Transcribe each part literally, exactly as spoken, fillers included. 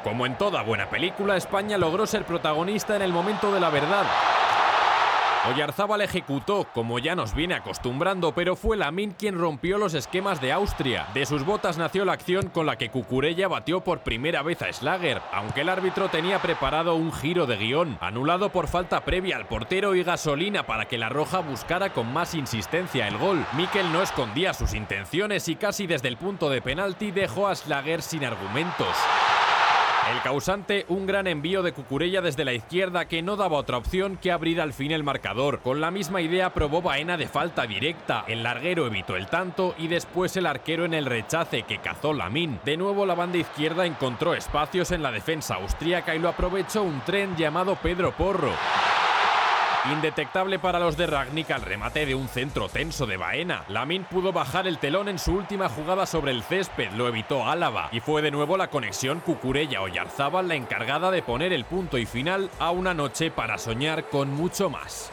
Como en toda buena película, España logró ser protagonista en el momento de la verdad. Oyarzábal ejecutó, como ya nos viene acostumbrando, pero fue Lamine quien rompió los esquemas de Austria. De sus botas nació la acción con la que Cucurella batió por primera vez a Schlager, aunque el árbitro tenía preparado un giro de guión, anulado por falta previa al portero y gasolina para que la roja buscara con más insistencia el gol. Mikel no escondía sus intenciones y casi desde el punto de penalti dejó a Schlager sin argumentos. El causante, un gran envío de Cucurella desde la izquierda que no daba otra opción que abrir al fin el marcador. Con la misma idea probó Baena de falta directa. El larguero evitó el tanto y después el arquero en el rechace que cazó Lamine. De nuevo la banda izquierda encontró espacios en la defensa austríaca y lo aprovechó un tren llamado Pedro Porro. Indetectable para los de Rangnick al remate de un centro tenso de Baena. Lamine pudo bajar el telón en su última jugada sobre el césped, lo evitó Álava y fue de nuevo la conexión Cucurella-Oyarzábal la encargada de poner el punto y final a una noche para soñar con mucho más.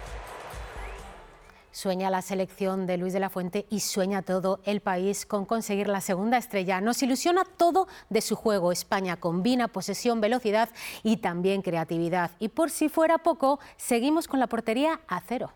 Sueña la selección de Luis de la Fuente y sueña todo el país con conseguir la segunda estrella. Nos ilusiona todo de su juego. España combina posesión, velocidad y también creatividad. Y por si fuera poco, seguimos con la portería a cero.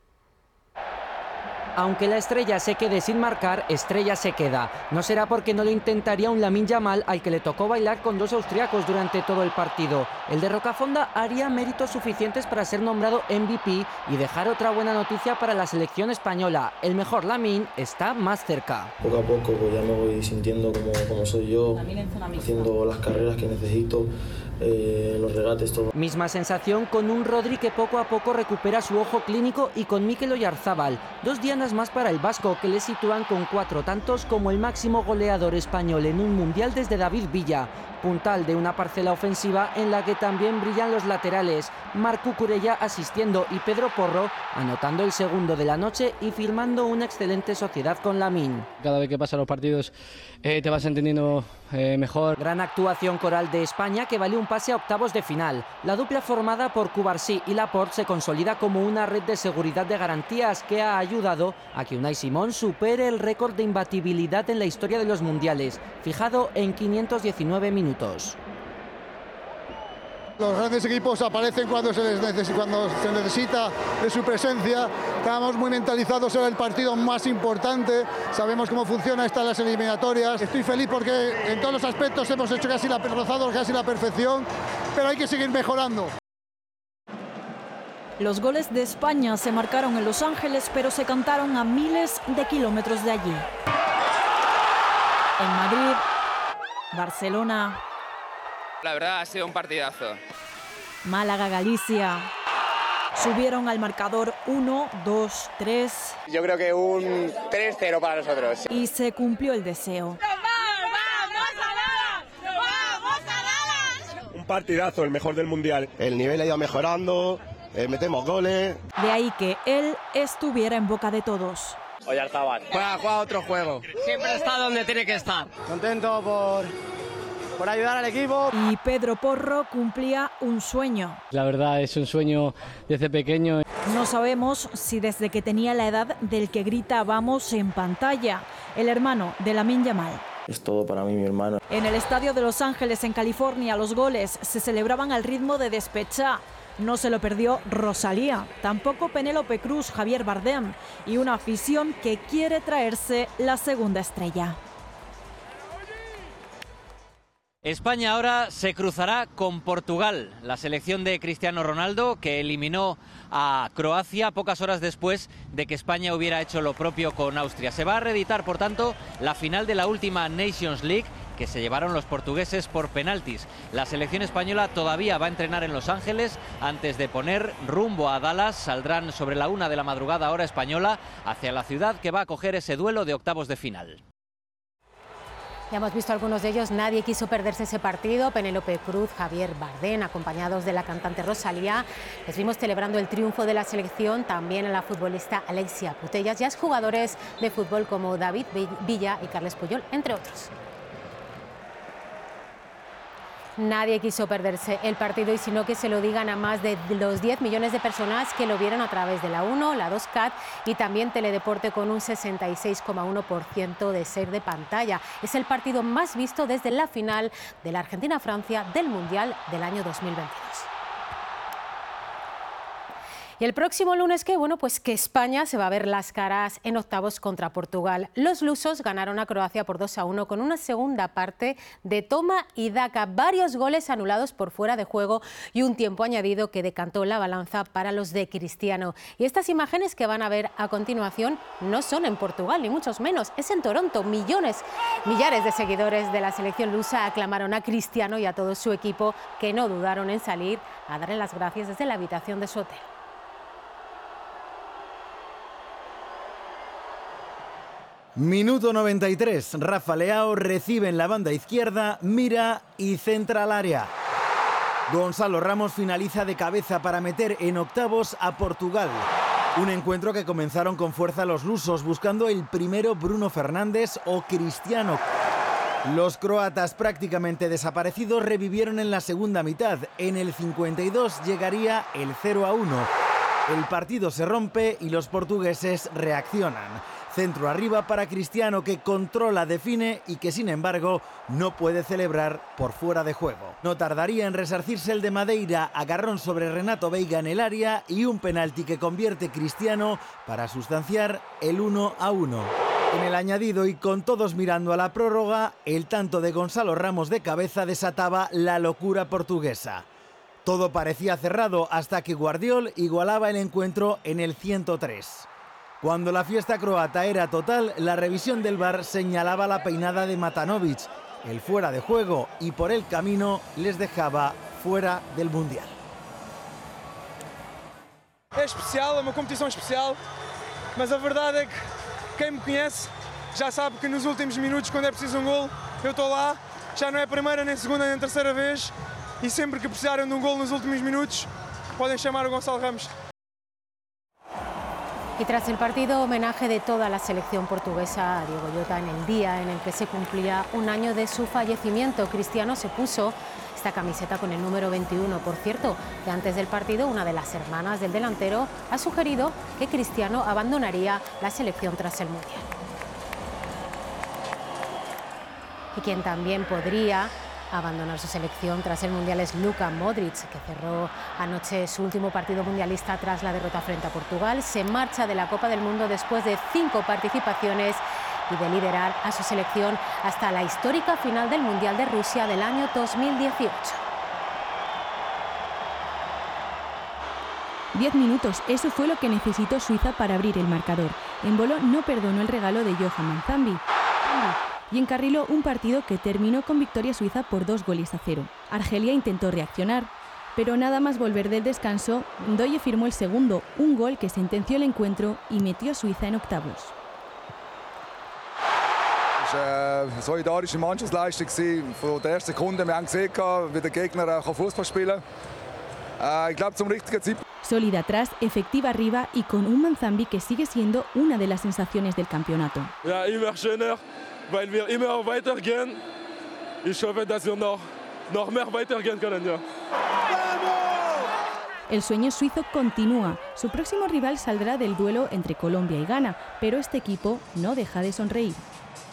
Aunque la estrella se quede sin marcar, estrella se queda. No será porque no lo intentaría un Lamine Yamal al que le tocó bailar con dos austriacos durante todo el partido. El de Rocafonda haría méritos suficientes para ser nombrado M V P y dejar otra buena noticia para la selección española. El mejor Lamine está más cerca. Poco a poco pues ya me voy sintiendo como, como soy yo, haciendo las carreras que necesito. Eh, los regates, todo. Misma sensación con un Rodri que poco a poco recupera su ojo clínico y con Mikel Oyarzábal. Dos dianas más para el vasco que le sitúan con cuatro tantos como el máximo goleador español en un mundial desde David Villa. Puntal de una parcela ofensiva en la que también brillan los laterales. Marc Cucurella asistiendo y Pedro Porro anotando el segundo de la noche y firmando una excelente sociedad con Lamine. Cada vez que pasan los partidos eh, te vas entendiendo eh, mejor. Gran actuación coral de España que valió un pase a octavos de final. La dupla formada por Cubarsí y Laporte se consolida como una red de seguridad de garantías que ha ayudado a que Unai Simón supere el récord de imbatibilidad en la historia de los mundiales, fijado en quinientos diecinueve minutos. Los grandes equipos aparecen cuando se, les neces- cuando se necesita de su presencia. Estamos muy mentalizados en el partido más importante. Sabemos cómo funciona estas las eliminatorias. Estoy feliz porque en todos los aspectos hemos hecho casi la, rozado casi la perfección, pero hay que seguir mejorando. Los goles de España se marcaron en Los Ángeles, pero se cantaron a miles de kilómetros de allí. En Madrid, Barcelona. La verdad ha sido un partidazo. Málaga, Galicia. Subieron al marcador uno, dos, tres. Yo creo que un tres cero para nosotros. Y se cumplió el deseo. Un partidazo, el mejor del mundial. El nivel ha ido mejorando, eh, metemos goles. De ahí que él estuviera en boca de todos. Oyarzábal. Juega, juega otro juego. Siempre está donde tiene que estar. Contento por, por ayudar al equipo. Y Pedro Porro cumplía un sueño. La verdad es un sueño desde pequeño. No sabemos si desde que tenía la edad del que grita vamos en pantalla, el hermano de Lamine Yamal. Es todo para mí, mi hermano. En el estadio de Los Ángeles, en California, los goles se celebraban al ritmo de Despechá. No se lo perdió Rosalía, tampoco Penélope Cruz, Javier Bardem y una afición que quiere traerse la segunda estrella. España ahora se cruzará con Portugal, la selección de Cristiano Ronaldo que eliminó a Croacia pocas horas después de que España hubiera hecho lo propio con Austria. Se va a reeditar, por tanto, la final de la última Nations League que se llevaron los portugueses por penaltis. La selección española todavía va a entrenar en Los Ángeles antes de poner rumbo a Dallas. Saldrán sobre la una de la madrugada hora española hacia la ciudad que va a acoger ese duelo de octavos de final. Ya hemos visto algunos de ellos, nadie quiso perderse ese partido. Penélope Cruz, Javier Bardem, acompañados de la cantante Rosalía. Les vimos celebrando el triunfo de la selección, también a la futbolista Alexia Putellas y a jugadores de fútbol como David Villa y Carles Puyol, entre otros. Nadie quiso perderse el partido y sino que se lo digan a más de los diez millones de personas que lo vieron a través de la uno, la dos Cat y también Teledeporte con un sesenta y seis coma uno por ciento de share de pantalla. Es el partido más visto desde la final de la Argentina-Francia del Mundial del año dos mil veintidós. Y el próximo lunes, ¿qué? Bueno, pues que España se va a ver las caras en octavos contra Portugal. Los lusos ganaron a Croacia por dos a uno con una segunda parte de toma y daca, varios goles anulados por fuera de juego y un tiempo añadido que decantó la balanza para los de Cristiano. Y estas imágenes que van a ver a continuación no son en Portugal, ni muchos menos, es en Toronto. Millones, millares de seguidores de la selección lusa aclamaron a Cristiano y a todo su equipo, que no dudaron en salir a darle las gracias desde la habitación de su hotel. Minuto noventa y tres, Rafa Leao recibe en la banda izquierda, mira y centra al área. Gonzalo Ramos finaliza de cabeza para meter en octavos a Portugal. Un encuentro que comenzaron con fuerza los lusos, buscando el primero Bruno Fernández o Cristiano. Los croatas, prácticamente desaparecidos, revivieron en la segunda mitad. En el cincuenta y dos llegaría el cero a uno. El partido se rompe y los portugueses reaccionan. Centro arriba para Cristiano, que controla, define y que sin embargo no puede celebrar por fuera de juego. No tardaría en resarcirse el de Madeira, agarrón sobre Renato Veiga en el área y un penalti que convierte Cristiano para sustanciar el uno a uno. En el añadido y con todos mirando a la prórroga, el tanto de Gonzalo Ramos de cabeza desataba la locura portuguesa. Todo parecía cerrado hasta que Guardiol igualaba el encuentro en el ciento tres. Cuando la fiesta croata era total, la revisión del V A R señalaba la peinada de Matanovic, el fuera de juego, y por el camino les dejaba fuera del Mundial. É especial, é uma competição especial, mas a verdade é que quem me conhece já sabe que nos últimos minutos, quando é preciso um golo, eu estou lá, já não é a primeira, nem a segunda, nem a terceira vez, e sempre que precisarem de um golo nos últimos minutos, podem chamar o Gonçalo Ramos. Y tras el partido, homenaje de toda la selección portuguesa a Diogo Jota en el día en el que se cumplía un año de su fallecimiento. Cristiano se puso esta camiseta con el número veintiuno. Por cierto, que antes del partido una de las hermanas del delantero ha sugerido que Cristiano abandonaría la selección tras el Mundial. Y quien también podría abandonar su selección tras el Mundial es Luka Modric, que cerró anoche su último partido mundialista tras la derrota frente a Portugal. Se marcha de la Copa del Mundo después de cinco participaciones y de liderar a su selección hasta la histórica final del Mundial de Rusia del año dos mil dieciocho. Diez minutos, eso fue lo que necesitó Suiza para abrir el marcador. Embolo no perdonó el regalo de Johan Manzambi y encarriló un partido que terminó con victoria suiza por dos goles a cero. Argelia intentó reaccionar, pero nada más volver del descanso, Ndoye firmó el segundo, un gol que sentenció el encuentro y metió a Suiza en octavos. Es war eine solidarische Mannschaftsleistung. Von der ersten Sekunde wir haben gesehen, wie der Gegner Fußball spielen kann. Ich glaube, zum richtigen Zeitpunkt. Sólida atrás, efectiva arriba y con un Manzambi que sigue siendo una de las sensaciones del campeonato. Ja, immer schöner, weil wir immer weitergehen. Ich hoffe, dass wir noch, noch mehr weitergehen können. Ja. El sueño suizo continúa. Su próximo rival saldrá del duelo entre Colombia y Ghana, pero este equipo no deja de sonreír.